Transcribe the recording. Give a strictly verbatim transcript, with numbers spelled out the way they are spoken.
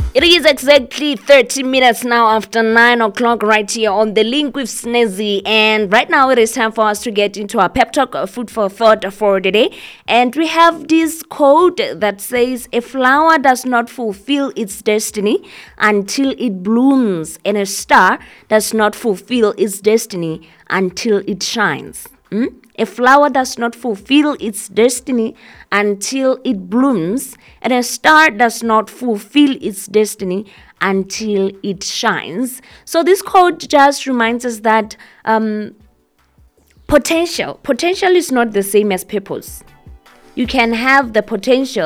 It is exactly thirty minutes now after nine o'clock right here on The Link with Snezzy. And right now it is time for us to get into our pep talk, uh, food for thought for the day. And we have this quote that says, a flower does not fulfill its destiny until it blooms, and a star does not fulfill its destiny until it shines. Hmm? A flower does not fulfill its destiny until it blooms, and a star does not fulfill its destiny until it shines. So this quote just reminds us that um, potential, potential is not the same as purpose. You can have the potential